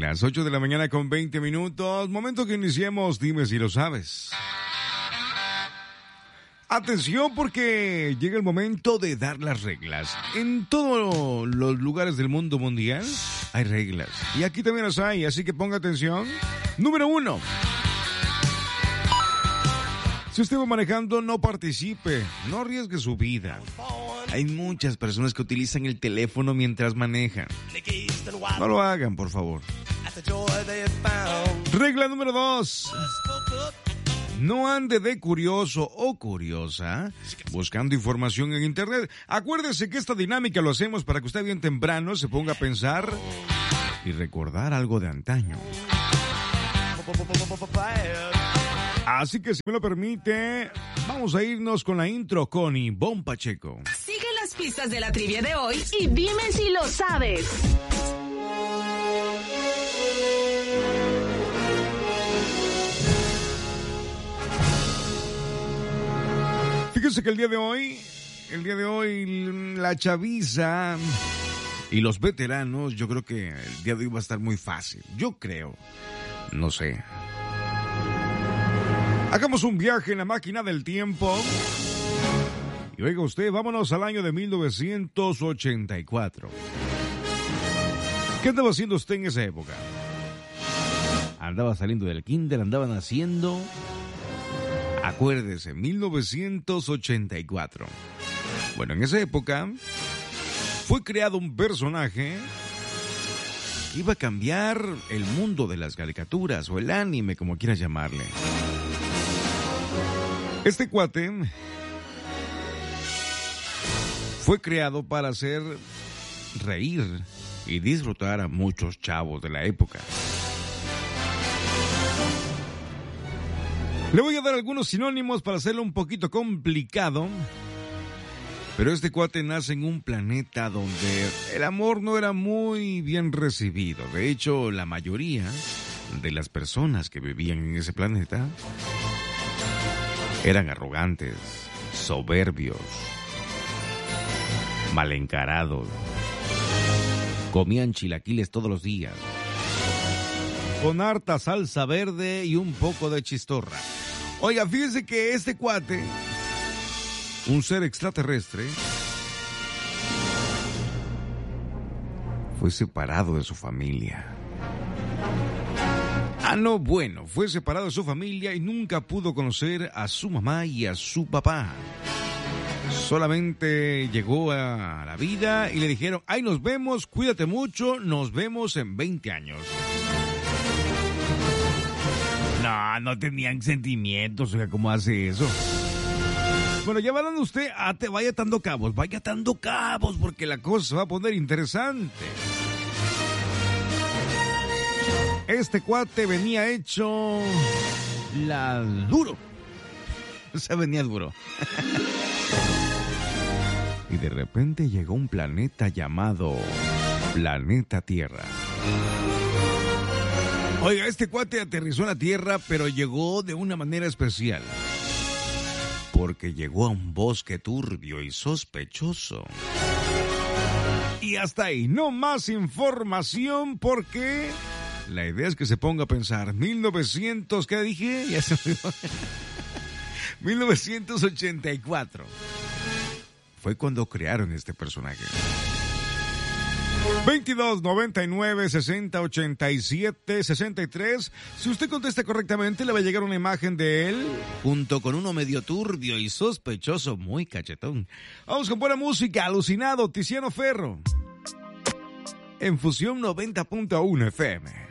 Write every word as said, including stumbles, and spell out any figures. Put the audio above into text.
Las ocho de la mañana con veinte minutos. Momento que iniciemos, dime si lo sabes. Atención porque llega el momento de dar las reglas. En todos los lugares del mundo mundial hay reglas. Y aquí también las hay, así que ponga atención. Número uno. Si usted va manejando, no participe, no arriesgue su vida. Hay muchas personas que utilizan el teléfono mientras manejan. No lo hagan, por favor. Regla número dos. No ande de curioso o curiosa buscando información en internet. Acuérdese que esta dinámica lo hacemos para que usted bien temprano se ponga a pensar y recordar algo de antaño. Así que si me lo permite, vamos a irnos con la intro con Ivonne Pacheco. Sigue las pistas de la trivia de hoy y dime si lo sabes. Fíjense que el día de hoy, el día de hoy, la chaviza y los veteranos, yo creo que el día de hoy va a estar muy fácil. Yo creo, no sé. Hagamos un viaje en la máquina del tiempo. Y oiga usted, vámonos al año de mil novecientos ochenta y cuatro. ¿Qué andaba haciendo usted en esa época? Andaba saliendo del kinder, andaban haciendo... Acuérdese, mil novecientos ochenta y cuatro. Bueno, en esa época fue creado un personaje que iba a cambiar el mundo de las caricaturas o el anime, como quieras llamarle. Este cuate fue creado para hacer reír y disfrutar a muchos chavos de la época. Le voy a dar algunos sinónimos para hacerlo un poquito complicado, pero este cuate nace en un planeta donde el amor no era muy bien recibido. De hecho, la mayoría de las personas que vivían en ese planeta eran arrogantes, soberbios, mal encarados, comían chilaquiles todos los días, con harta salsa verde y un poco de chistorra. Oiga, fíjese que este cuate, un ser extraterrestre, fue separado de su familia. Ah, no, bueno, fue separado de su familia y nunca pudo conocer a su mamá y a su papá. Solamente llegó a la vida y le dijeron, ahí nos vemos, cuídate mucho, nos vemos en veinte años. No, no tenían sentimientos, o sea, ¿cómo hace eso? Bueno, ya va dando usted, ate, vaya atando cabos, vaya atando cabos, porque la cosa se va a poner interesante. Este cuate venía hecho la duro. O sea, venía duro. Y de repente llegó un planeta llamado Planeta Tierra. Oiga, este cuate aterrizó en la Tierra, pero llegó de una manera especial. Porque llegó a un bosque turbio y sospechoso. Y hasta ahí, no más información porque la idea es que se ponga a pensar. mil novecientos, ¿qué dije? Ya se me olvidó. mil novecientos ochenta y cuatro. Fue cuando crearon este personaje. veintidós, noventa y nueve, sesenta, ochenta y siete, sesenta y tres. Si usted contesta correctamente, le va a llegar una imagen de él junto con uno medio turbio y sospechoso, muy cachetón. Vamos con buena música, Alucinado, Tiziano Ferro. En Fusión noventa punto uno F M.